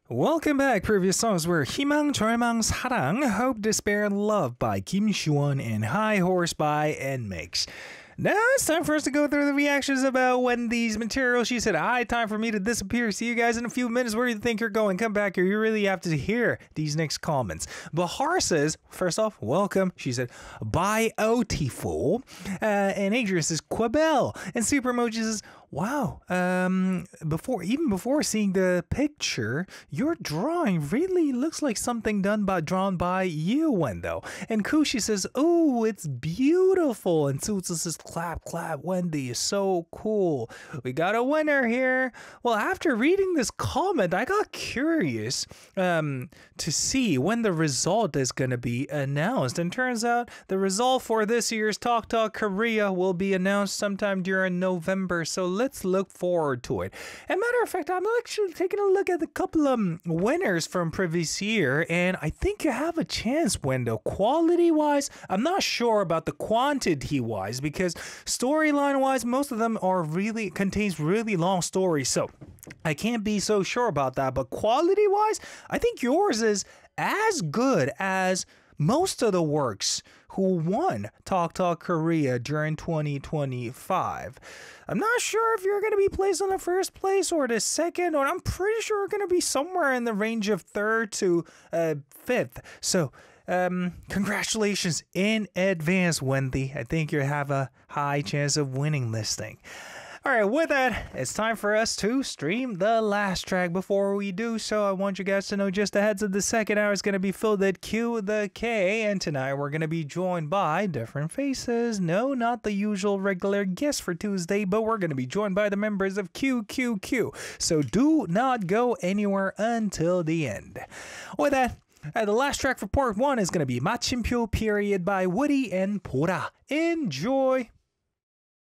Welcome back. Previous songs were 희망, 절망, 사랑, Hope, Despair, Love by Kim Siwon and High Horse by NMIXX. Now it's time for us to go through the reactions about Wendy's material. She said, "Hi, time for me to disappear. See you guys in a few minutes. Where do you think you're going? Come back here. You really have to hear these next comments." Bahar says, first off, welcome. She said, "Beautiful." And Adrian says, "Quabel." And Super Emoji says, "Wow, before seeing the picture, your drawing really looks like something drawn by you, Wendo." And Kushi says, "Oh, it's beautiful." And Tsutsu says, "Clap, clap, Wendy is so cool. We got a winner here." Well, after reading this comment, I got curious to see when the result is going to be announced. And turns out the result for this year's Talk Talk Korea will be announced sometime during November. So let's look forward to it. As a matter of fact, I'm actually taking a look at a couple of winners from previous year, and I think you have a chance, Wendo. Quality-wise, I'm not sure about the quantity-wise, because storyline-wise, most of them are contains really long stories, so I can't be so sure about that. But quality-wise, I think yours is as good as most of the works who won Talk Talk Korea during 2025. I'm not sure if you're going to be placed on the first place or the second, or I'm pretty sure you're going to be somewhere in the range of third to fifth. So congratulations in advance, Wendy. I think you have a high chance of winning this thing. All right, with that, it's time for us to stream the last track. Before we do so, I want you guys to know just the heads of the second hour is going to be filled with Q the K, and tonight we're going to be joined by different faces. No, not the usual regular guests for Tuesday, but we're going to be joined by the members of QQQ. So do not go anywhere until the end. With that, the last track for part one is going to be 마침표 Period by Woody and Bora. Enjoy!